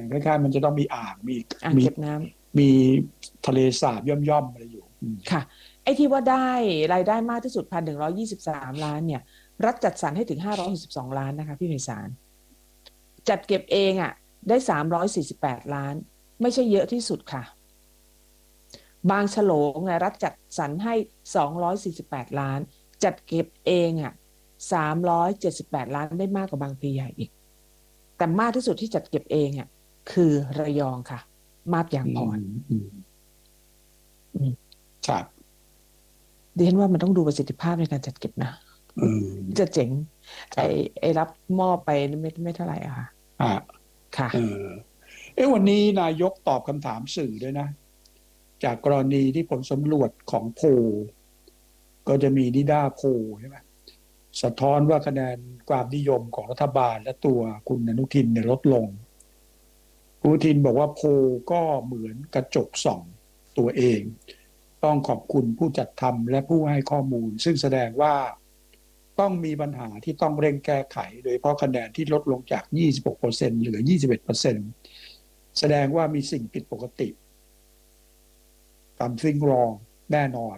คล้ายๆมันจะต้องมีอ่างมีอ่างมีเก็บน้มีทะเลสาบย่อมๆอะไรอยู่ำค่ะไอ้ที่ว่าได้รายได้มากที่สุด1,123 ล้านเนี่ยรัฐจัดสรรให้ถึง562 ล้านนะคะพี่ไพศาลจัดเก็บเองอ่ะได้348 ล้านไม่ใช่เยอะที่สุดค่ะบางโฉลงไงรัฐจัดสรรให้248 ล้านจัดเก็บเองอ่ะ378 ล้านได้มากกว่าบางพลีใหญ่อีกแต่มากที่สุดที่จัดเก็บเองอ่ะคือระยองค่ะมาบยางอืพรมอืมอืมครับดิฉันว่ามันต้องดูประสิทธิภาพในการจัดเก็บนะอืจะมเจ๋งไอ้ครับไอ้รับมอบไปไม่เท่าไหร่อะค่ะอ่าค่ะเออวันนี้นายกตอบคำถามสื่อด้วยนะจากกรณีที่ผลสำรวจของโพลก็จะมีนิด้าโพลใช่ไหมสะท้อนว่าคะแนนความนิยมของรัฐบาลและตัวคุณอนุทินเนี่ยลดลงคุณอนุทินบอกว่าโพลก็เหมือนกระจกส่องตัวเองต้องขอบคุณผู้จัดทำและผู้ให้ข้อมูลซึ่งแสดงว่าต้องมีปัญหาที่ต้องเร่งแก้ไขโดยเฉพาะคะแนนที่ลดลงจาก26%เหลือ21%แสดงว่ามีสิ่งผิดปกติ something wrong แน่นอน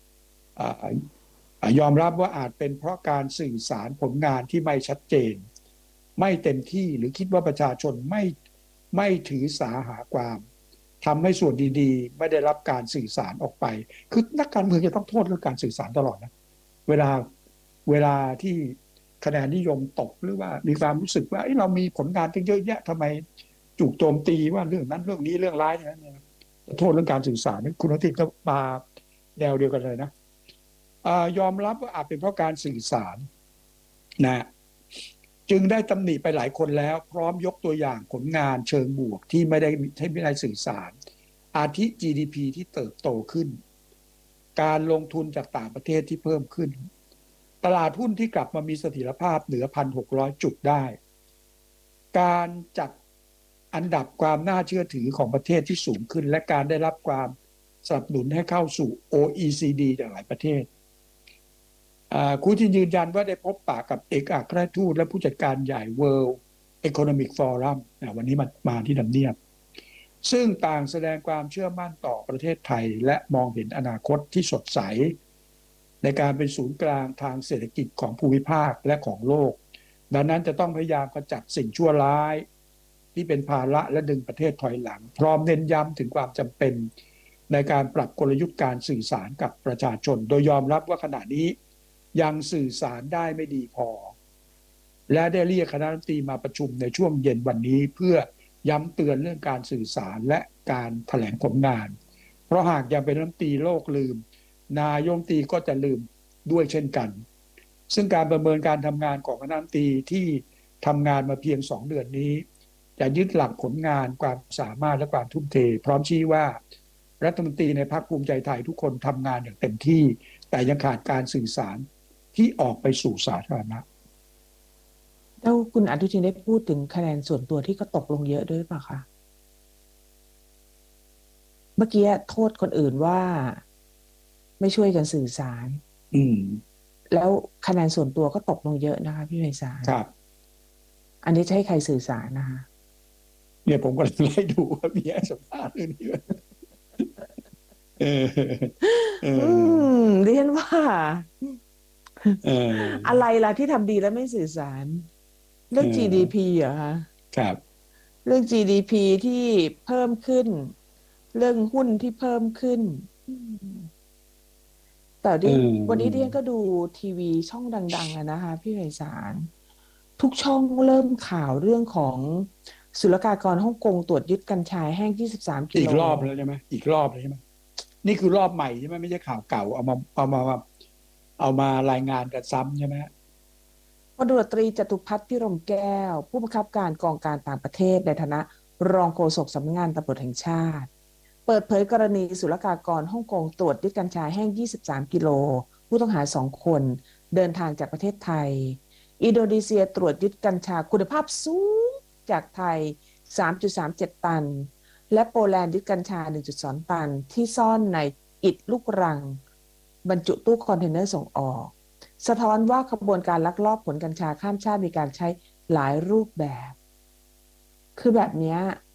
ยอมรับว่าอาจเป็นเพราะการสื่อสารผลงานที่ไม่ชัดเจนไม่เต็มที่หรือคิดว่าประชาชนไม่ถือสาหาความทำให้ส่วนดีๆไม่ได้รับการสื่อสารออกไปคือนักการเมืองจะต้องโทษเรื่องการสื่อสารตลอดนะเวลาเวลาที่คะแนนนิยมตกหรือว่ามีความรู้สึกว่าเรามีผลงานตั้งเยอะแยะทำไมถูกโจมตีว่าเรื่องนั้นเรื่องนี้เรื่องร้ายอย่างนั้นเนี่ยโทษเรื่องการสื่อสารคุณอนุทินก็มาแนวเดียวกันเลยนะยอมรับว่าอาจเป็นเพราะการสื่อสารนะจึงได้ตำหนิไปหลายคนแล้วพร้อมยกตัวอย่างผลงานเชิงบวกที่ไม่ได้สื่อสารอาทิ GDP ที่เติบโตขึ้นการลงทุนจากต่างประเทศที่เพิ่มขึ้นตลาดหุ้นที่กลับมามีเสถียรภาพเหนือ1,600 จุดได้การจัดอันดับความน่าเชื่อถือของประเทศที่สูงขึ้นและการได้รับความสนับสนุนให้เข้าสู่ OECD จากหลายประเทศ คุณที่ยืนยันว่าได้พบปะกับเอกอัครราชทูตและผู้จัดการใหญ่ World Economic Forum วันนี้มาที่ทำเนียบซึ่งต่างแสดงความเชื่อมั่นต่อประเทศไทยและมองเห็นอนาคตที่สดใสในการเป็นศูนย์กลางทางเศรษฐกิจของภูมิภาคและของโลกดังนั้นจะต้องพยายามกำจัดสิ่งชั่วร้ายที่เป็นภาระและดึงประเทศถอยหลังพร้อมเน้นย้ำถึงความจำเป็นในการปรับกลยุทธ์การสื่อสารกับประชาชนโดยยอมรับว่าขณะนี้ยังสื่อสารได้ไม่ดีพอและได้เรียกคณะรัฐมนตรีมาประชุมในช่วงเย็นวันนี้เพื่อย้ำเตือนเรื่องการสื่อสารและการแถลงผลงานเพราะหากยังเป็นรัฐมนตรีโลกลืมนายกรัฐมนตรีก็จะลืมด้วยเช่นกันซึ่งการประเมินการทำงานของคณะรัฐมนตรีที่ทำงานมาเพียง2 เดือนนี้จะยึดหลักผลงานความสามารถและความทุ่มเทพร้อมชี้ว่ารัฐมนตรีในพรรคภูมิใจไทยทุกคนทำงานอย่างเต็มที่แต่ยังขาดการสื่อสารที่ออกไปสู่สาธารณะแล้วคุณอนุทินได้พูดถึงคะแนนส่วนตัวที่ก็ตกลงเยอะด้วยหรือเปล่าคะเมื่อกี้โทษคนอื่นว่าไม่ช่วยกันสื่อสารอืมแล้วคะแนนส่วนตัวก็ตกลงเยอะนะคะพี่ไพศาลครับอันนี้จะให้ใครสื่อสารนะคะเนี่ยผมก็เลยไล่ดูว่ามีสัมภาษณ์เรื่องนี้เออเออือดิฉันว่าเออะไรอล่ะที่ทำดีแล้วไม่สื่อสารเรื่เอองอ GDP เหรอคะครับเรื่อง GDP ที่เพิ่มขึ้นเรื่องหุ้นที่เพิ่มขึ้นอืม แต่เอดิวันนี้ดิฉันอก็ดูทีวีช่องดังๆอะนะคะพี่ไพศาลทุกช่องเริ่มข่าวเรื่องของศุลกากรฮ่องกงตรวจยึดกัญชาแห้ง23กิโลอีกรอบแล้วใช่ไหมอีกรอบเลยใช่ไหมนี่คือรอบใหม่ใช่ไหมไม่ใช่ข่าวเก่าเอามารายงานกันซ้ำใช่ไหมพลตำรวจตรีจตุพัฒน์พิรมแก้วผู้บังคับการกองการต่างประเทศในฐานะรองโฆษกสำนักงานตำรวจแห่งชาติเปิดเผยกรณีศุลกากรฮ่องกงตรวจยึดกัญชาแห้ง23กิโลผู้ต้องหา2 คนเดินทางจากประเทศไทยอินโดนีเซียตรวจยึดกัญชาคุณภาพสูงจากไทย3.37ตันและโปแลนด์ยึดกัญชา1.2ตันที่ซ่อนในอิฐลูกรังบรรจุตู้คอนเทนเนอร์ส่งออก สะท้อนว่าขบวนการลักลอบขนกัญชาข้ามชาติมีการใช้หลายรูปแบบ คือแบบนี้